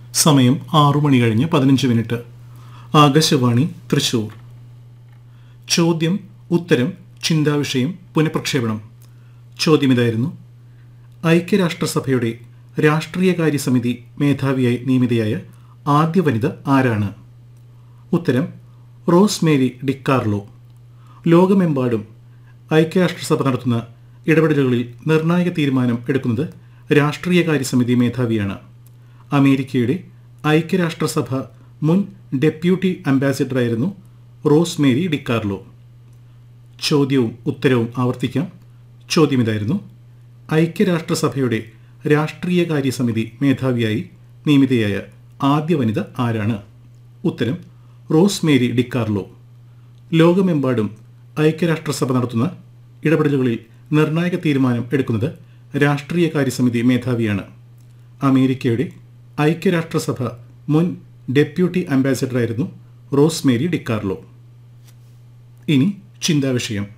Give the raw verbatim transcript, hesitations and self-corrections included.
സമയം ആറു മണി കഴിഞ്ഞ് പതിനഞ്ച് മിനിറ്റ്. ആകാശവാണി തൃശൂർ. ചോദ്യം ഉത്തരം ചിന്താവിഷയം പുനഃപ്രക്ഷേപണം. ചോദ്യം ഇതായിരുന്നു: ഐക്യരാഷ്ട്രസഭയുടെ രാഷ്ട്രീയകാര്യ സമിതി മേധാവിയായി നിയമിതയായ ആദ്യ വനിത ആരാണ്? ഉത്തരം റോസ് മേരി ഡിക്കാർലോ. ലോകമെമ്പാടും ഐക്യരാഷ്ട്രസഭ നടത്തുന്ന ഇടപെടലുകളിൽ നിർണായക തീരുമാനം എടുക്കുന്നത് രാഷ്ട്രീയകാര്യ സമിതി മേധാവിയാണ്. അമേരിക്കയുടെ ഐക്യരാഷ്ട്രസഭ മുൻ ഡെപ്യൂട്ടി അംബാസിഡറായിരുന്നു റോസ് മേരി ഡിക്കാർലോ. ചോദ്യവും ഉത്തരവും ആവർത്തിക്കാം. ചോദ്യം ഇതായിരുന്നു: ഐക്യരാഷ്ട്രസഭയുടെ രാഷ്ട്രീയകാര്യ സമിതി മേധാവിയായി നിയമിതയായ ആദ്യ വനിത ആരാണ്? ഉത്തരം റോസ് മേരി ഡിക്കാർലോ. ലോകമെമ്പാടും ഐക്യരാഷ്ട്രസഭ നടത്തുന്ന ഇടപെടലുകളിൽ നിർണായക തീരുമാനം എടുക്കുന്നത് രാഷ്ട്രീയകാര്യ സമിതി മേധാവിയാണ്. അമേരിക്കയുടെ ഐക്യരാഷ്ട്രസഭ മുൻ ഡെപ്യൂട്ടി അംബാസിഡറായിരുന്നു റോസ് മേരി ഡിക്കാർലോ. ഇനി ചിന്താവിഷയം.